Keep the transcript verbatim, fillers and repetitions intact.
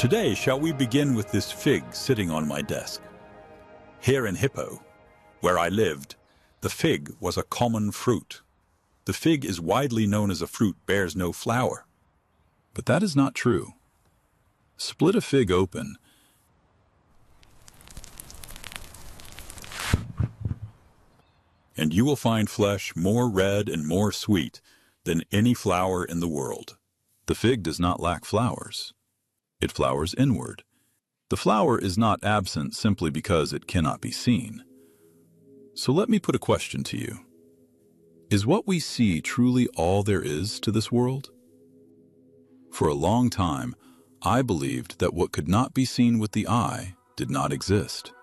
Today, shall we begin with this fig sitting on my desk? Here in Hippo, where I lived, the fig was a common fruit. The fig is widely known as a fruit bears no flower. But that is not true. Split a fig open, and you will find flesh more red and more sweet than any flower in the world. The fig does not lack flowers. It flowers inward. The flower is not absent simply because it cannot be seen. So let me put a question to you. Is what we see truly all there is to this world? For a long time, I believed that what could not be seen with the eye did not exist.